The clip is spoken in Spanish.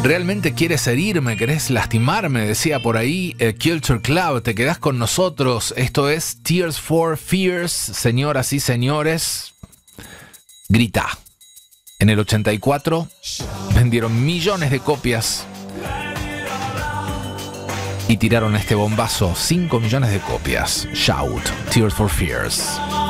¿Realmente quieres herirme? ¿Querés lastimarme? Decía por ahí Culture Club. Te quedás con nosotros. Esto es Tears for Fears. Señoras y señores, grita. En el 84 vendieron millones de copias y tiraron este bombazo. 5 millones de copias. Shout, Tears for Fears.